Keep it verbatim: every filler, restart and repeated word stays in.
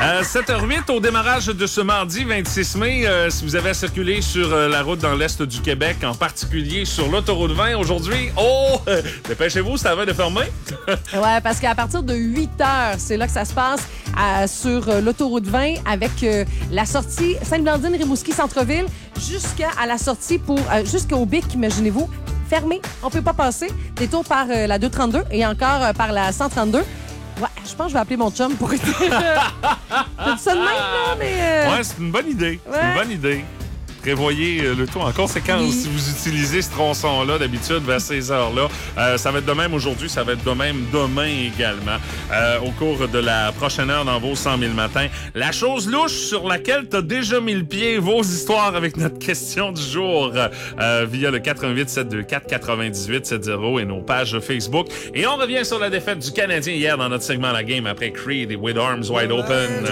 Euh, sept heures huit au démarrage de ce mardi vingt-six mai. Euh, si vous avez circulé sur euh, la route dans l'est du Québec, en particulier sur l'autoroute vingt aujourd'hui, oh, euh, dépêchez-vous, ça va de fermer. Ouais, parce qu'à partir de huit heures, c'est là que ça se passe à, sur euh, l'autoroute vingt avec euh, la sortie Sainte-Blandine-Rimouski-Centreville jusqu'à à la sortie pour euh, jusqu'au Bic, imaginez-vous, fermé. On peut pas passer. Détour par euh, la deux cent trente-deux et encore euh, par la cent trente-deux. Ouais, je pense que je vais appeler mon chum pour dire. C'est ça de même, là, mais. Euh... Ouais, c'est une bonne idée. Ouais. C'est une bonne idée. Prévoyez euh, le tout en conséquence oui. si vous utilisez ce tronçon-là d'habitude vers ces heures-là. Euh, ça va être de même aujourd'hui, ça va être de même demain également. Euh, au cours de la prochaine heure dans vos cent mille matins. La chose louche sur laquelle tu as déjà mis le pied, vos histoires avec notre question du jour euh, via le quatre un huit sept deux quatre quatre-vingt-dix-huit soixante et nos pages Facebook. Et on revient sur la défaite du Canadien hier dans notre segment La Game après Creed et With Arms Wide Open.